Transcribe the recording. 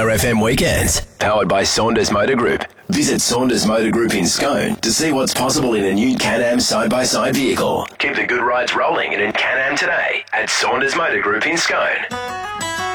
Power FM weekends. Powered by Saunders Motor Group. Visit Saunders Motor Group in Scone to see what's possible in a new Can-Am side-by-side vehicle. Keep the good rides rolling in a Can-Am today at Saunders Motor Group in Scone.